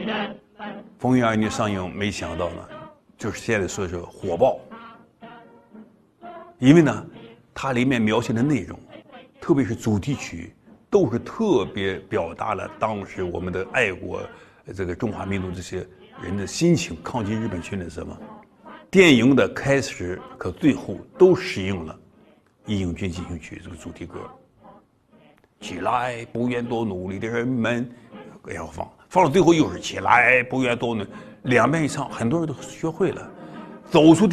风云20年上映，没想到呢，就是现在说是火爆。因为呢，它里面描写的内容，特别是主题曲，都是特别表达了当时我们的爱国这个中华民族这些人的心情，抗击日本侵略什么。电影的开始和最后都使用了《义勇军进行曲》这个主题歌。起来，不愿多努力的人们，要放到最后又是起来，不愿多努力，2遍一唱，很多人都学会了，走出。